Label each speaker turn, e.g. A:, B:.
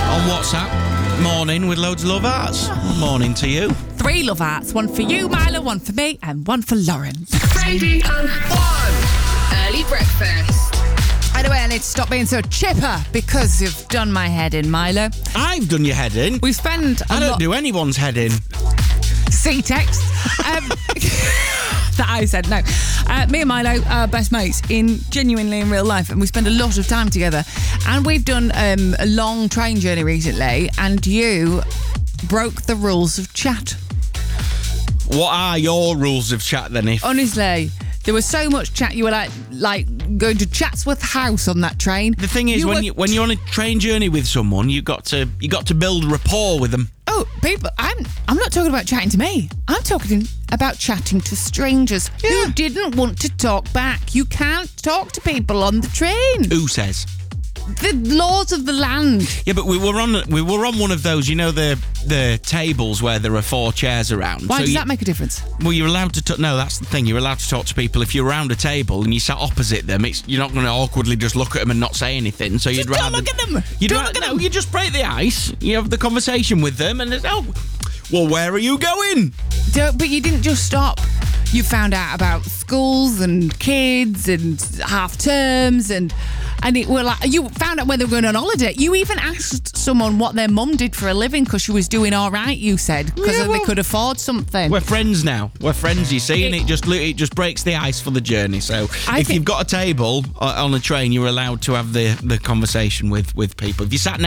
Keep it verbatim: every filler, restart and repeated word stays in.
A: on WhatsApp. Morning with loads of love hearts. Morning to you.
B: Three love hearts. One for you, Milo, one for me, and one for Lauren.
C: Radio One. Early breakfast.
B: Anyway, I need to stop being so chipper because you've done my head in, Milo.
A: I've done your head in.
B: We spend a
A: I don't
B: lot...
A: do anyone's head in.
B: See text. Um, that I said, no. Uh, me and Milo are best mates in genuinely in real life, and we spend a lot of time together. And we've done um, a long train journey recently, and you broke the rules of chat.
A: What are your rules of chat then? If
B: Honestly, there was so much chat. You were like, like going to Chatsworth House on that train.
A: The thing is,
B: you
A: when
B: were...
A: you when you're on a train journey with someone, you got to you got to build rapport with them.
B: Oh, people! I'm I'm not talking about chatting to me. I'm talking about chatting to strangers
A: Yeah.
B: who didn't want to talk back. You can't talk to people on the train.
A: Who says?
B: The laws of the land.
A: Yeah, but we were on we were on one of those, you know, the the tables where there are four chairs around.
B: Why
A: So
B: does
A: you,
B: that make a difference?
A: Well, you're allowed to. T- no, that's the thing. You're allowed to talk to people if you're around a table and you sat opposite them. It's you're not going to awkwardly just look at them and not say anything. So you'd
B: Just
A: rather
B: don't look at them.
A: You'd
B: Don't
A: ra-
B: look at
A: no,
B: them.
A: you just break the ice. You have the conversation with them, and it's oh, well, where are you going?
B: Don't, but you didn't just stop. You found out about schools and kids and half terms and and it were like you found out where they were going on holiday. You even asked someone what their mum did for a living because she was doing all right. You said because
A: Yeah,
B: they
A: well,
B: could afford something.
A: We're friends now. We're friends, you see, and
B: It-
A: it just it just breaks the ice for the journey. So
B: I
A: if
B: think-
A: you've got a table uh, on a train, you're allowed to have the, the conversation with, with people. If you sat